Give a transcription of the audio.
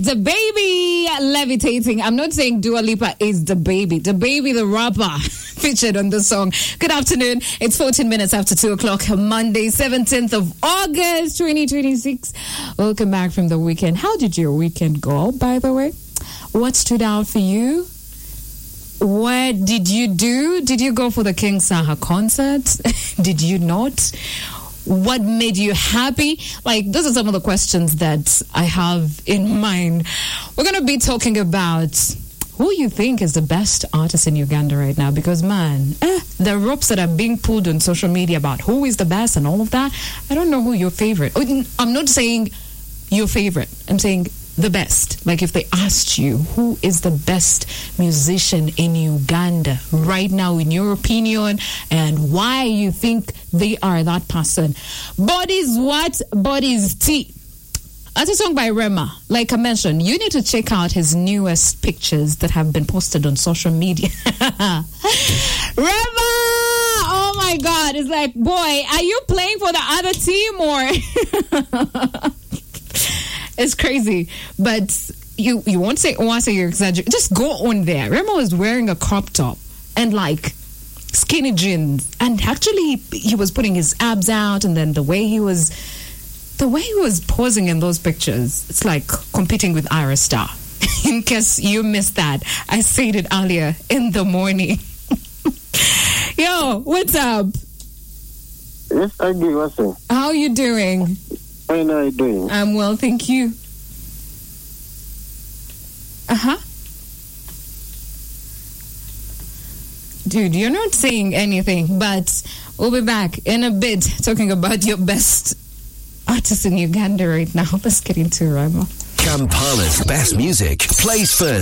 The Baby levitating. I'm not saying Dua Lipa is the baby. The Baby, the rapper, featured on the song. Good afternoon. It's 14 minutes after 2 o'clock, Monday, 17th of August, 2026. Welcome back from the weekend. How did your weekend go, by the way? What stood out for you? What did you do? Did you go for the King Saha concert? Did you not? What made you happy? Like, those are some of the questions that I have in mind. We're going to be talking about who you think is the best artist in Uganda right now. Because, man, the ropes that are being pulled on social media about who is the best and all of that, I don't know who your favorite. I'm not saying your favorite. I'm saying the best. Like, if they asked you who is the best musician in Uganda right now, in your opinion, and why you think they are that person. Body's what? Body's tea. That's a song by Rema. Like I mentioned, you need to check out his newest pictures that have been posted on social media. Rema! Oh my God. It's like, boy, are you playing for the other team or... It's crazy, but you won't say you're exaggerating. Just go on there. Rema was wearing a crop top and like skinny jeans, and actually he was putting his abs out, and then the way he was posing in those pictures, it's like competing with Ira Star. In case you missed that, I said it earlier in the morning. Yo, what's up? Yes, I do. What's up? How you doing? How are you doing? I'm well, thank you. Dude, you're not saying anything, but we'll be back in a bit talking about your best artist in Uganda right now. Let's get into Rema. Kampala's best music plays first.